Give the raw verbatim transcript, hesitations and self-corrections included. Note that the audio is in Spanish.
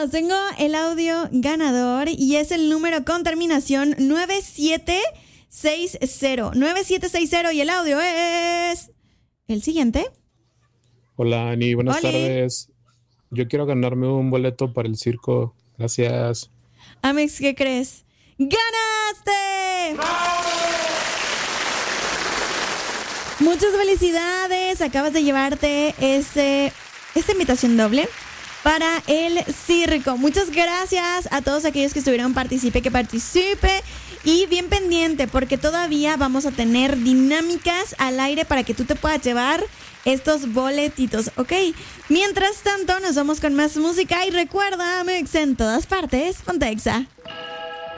Tengo el audio ganador y es el número con terminación nueve siete seis cero. nueve siete seis cero y el audio es el siguiente. Hola, Ani, buenas Oli. tardes. Yo quiero ganarme un boleto para el circo. Gracias. Amex, ¿qué crees? ¡Ganaste! Muchas felicidades. Acabas de llevarte este, esta invitación doble para el circo. Muchas gracias a todos aquellos que estuvieron participe, que participe. Y bien pendiente, porque todavía vamos a tener dinámicas al aire para que tú te puedas llevar estos boletitos, ¿ok? Mientras tanto, nos vamos con más música y recuerda, Amex en todas partes, ponte Exa.